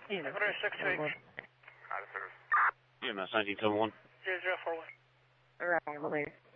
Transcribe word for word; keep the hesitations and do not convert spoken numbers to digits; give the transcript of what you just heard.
E M S six two eight. E M S nineteen seven one. zero zero four one. Around the later.